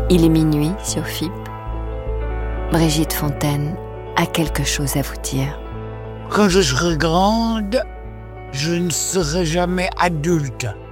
Il est minuit sur FIP. Brigitte Fontaine a quelque chose à vous dire. Quand je serai grande, je ne serai jamais adulte.